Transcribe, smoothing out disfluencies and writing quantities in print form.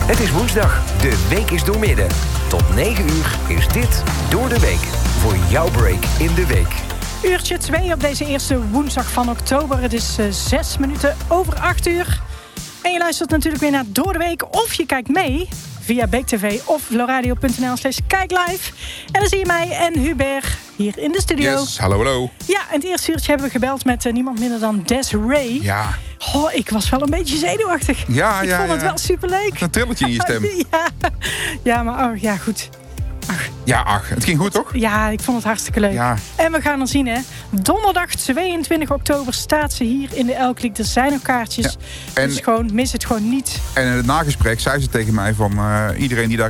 Het is woensdag, de week is doormidden. Tot 9 uur is dit Door de Week. Voor jouw break in de week. Uurtje 2 op deze eerste woensdag van oktober. Het is 6 minuten over 8 uur. En je luistert natuurlijk weer naar Door de Week. Of je kijkt mee via Beek TV of loradio.nl/kijklive. En dan zie je mij en Hubert hier in de studio. Yes, hallo. Ja, in het eerste uurtje hebben we gebeld met niemand minder dan Desiree. Ja. Oh, ik was wel een beetje zenuwachtig. Ik vond het wel superleuk. Een trilletje in je stem. Ja, maar oh, ja, goed. Het ging goed, toch? Ja, ik vond het hartstikke leuk. Ja. En we gaan dan zien, hè. Donderdag 22 oktober staat ze hier in de Elkliek. Er zijn nog kaartjes. Ja. Dus gewoon, mis het gewoon niet. En in het nagesprek zei ze tegen mij van iedereen die daar